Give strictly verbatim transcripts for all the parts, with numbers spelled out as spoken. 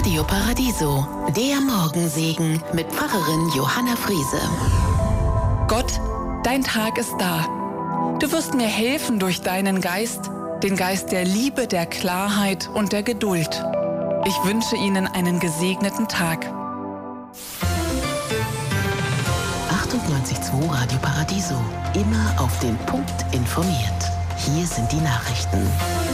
Radio Paradiso, der Morgensegen mit Pfarrerin Johanna Friese. Gott, dein Tag ist da. Du wirst mir helfen durch deinen Geist, den Geist der Liebe, der Klarheit und der Geduld. Ich wünsche Ihnen einen gesegneten Tag. achtundneunzig Komma zwei Radio Paradiso, immer auf den Punkt informiert. Hier sind die Nachrichten.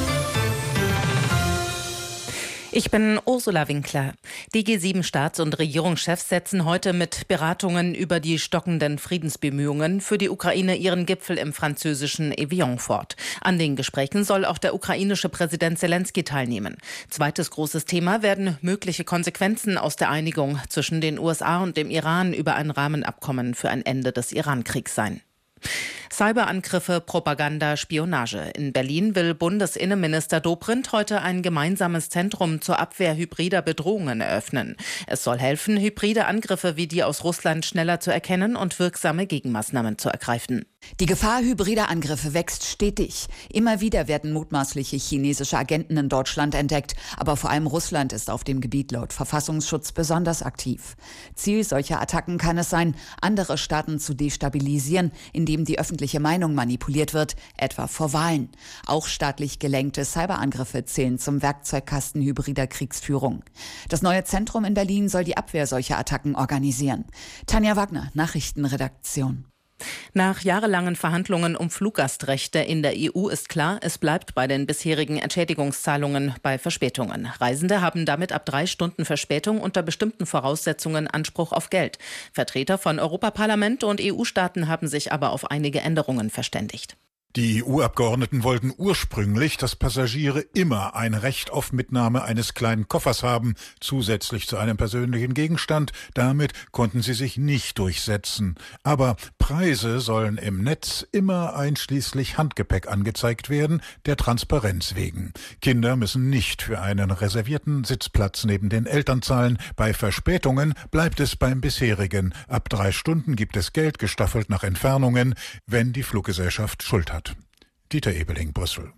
Ich bin Ursula Winkler. Die G sieben Staats- und Regierungschefs setzen heute mit Beratungen über die stockenden Friedensbemühungen für die Ukraine ihren Gipfel im französischen Evian fort. An den Gesprächen soll auch der ukrainische Präsident Zelensky teilnehmen. Zweites großes Thema werden mögliche Konsequenzen aus der Einigung zwischen den U S A und dem Iran über ein Rahmenabkommen für ein Ende des Iran-Kriegs sein. Cyberangriffe, Propaganda, Spionage. In Berlin will Bundesinnenminister Dobrindt heute ein gemeinsames Zentrum zur Abwehr hybrider Bedrohungen eröffnen. Es soll helfen, hybride Angriffe wie die aus Russland schneller zu erkennen und wirksame Gegenmaßnahmen zu ergreifen. Die Gefahr hybrider Angriffe wächst stetig. Immer wieder werden mutmaßliche chinesische Agenten in Deutschland entdeckt. Aber vor allem Russland ist auf dem Gebiet laut Verfassungsschutz besonders aktiv. Ziel solcher Attacken kann es sein, andere Staaten zu destabilisieren, indem die öffentliche Meinung manipuliert wird, etwa vor Wahlen. Auch staatlich gelenkte Cyberangriffe zählen zum Werkzeugkasten hybrider Kriegsführung. Das neue Zentrum in Berlin soll die Abwehr solcher Attacken organisieren. Tanja Wagner, Nachrichtenredaktion. Nach jahrelangen Verhandlungen um Fluggastrechte in der E U ist klar, es bleibt bei den bisherigen Entschädigungszahlungen bei Verspätungen. Reisende haben damit ab drei Stunden Verspätung unter bestimmten Voraussetzungen Anspruch auf Geld. Vertreter von Europaparlament und E U-Staaten haben sich aber auf einige Änderungen verständigt. Die E U-Abgeordneten wollten ursprünglich, dass Passagiere immer ein Recht auf Mitnahme eines kleinen Koffers haben, zusätzlich zu einem persönlichen Gegenstand. Damit konnten sie sich nicht durchsetzen. Aber Preise sollen im Netz immer einschließlich Handgepäck angezeigt werden, der Transparenz wegen. Kinder müssen nicht für einen reservierten Sitzplatz neben den Eltern zahlen. Bei Verspätungen bleibt es beim bisherigen. Ab drei Stunden gibt es Geld, gestaffelt nach Entfernungen, wenn die Fluggesellschaft Schuld hat. Dieter Ebeling, Brüssel.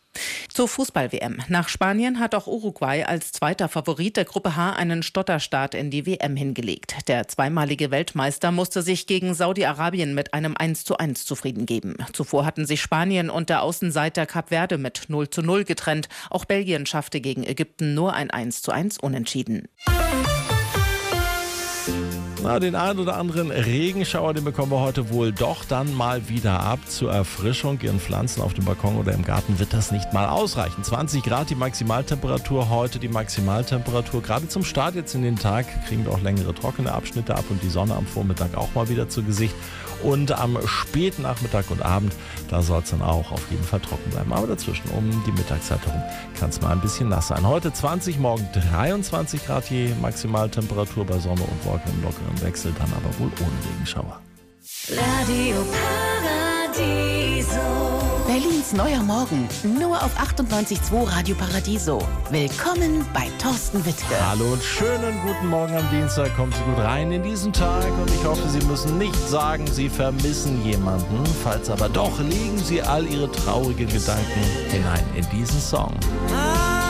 Zur Fußball-W M. Nach Spanien hat auch Uruguay als zweiter Favorit der Gruppe H einen Stotterstart in die W M hingelegt. Der zweimalige Weltmeister musste sich gegen Saudi-Arabien mit einem eins zu eins zufrieden geben. Zuvor hatten sich Spanien und der Außenseiter Kap Verde mit null zu null getrennt. Auch Belgien schaffte gegen Ägypten nur ein eins zu eins Unentschieden. Na, den einen oder anderen Regenschauer, den bekommen wir heute wohl doch dann mal wieder ab. Zur Erfrischung ihren Pflanzen auf dem Balkon oder im Garten wird das nicht mal ausreichen. zwanzig Grad die Maximaltemperatur, heute die Maximaltemperatur. Gerade zum Start jetzt in den Tag kriegen wir auch längere trockene Abschnitte ab und die Sonne am Vormittag auch mal wieder zu Gesicht. Und am späten Nachmittag und Abend, da soll es dann auch auf jeden Fall trocken bleiben. Aber dazwischen, um die Mittagszeit herum, kann es mal ein bisschen nass sein. Heute zwanzig, morgen dreiundzwanzig Grad die Maximaltemperatur bei Sonne und Wolken im lockeren Wechsel, dann aber wohl ohne Regenschauer. Radio Paradiso. Berlins neuer Morgen, nur auf achtundneunzig Komma zwei Radio Paradiso. Willkommen bei Thorsten Wittke. Hallo und schönen guten Morgen am Dienstag. Kommen Sie gut rein in diesen Tag und ich hoffe, Sie müssen nicht sagen, Sie vermissen jemanden. Falls aber doch, legen Sie all Ihre traurigen Gedanken hinein in diesen Song.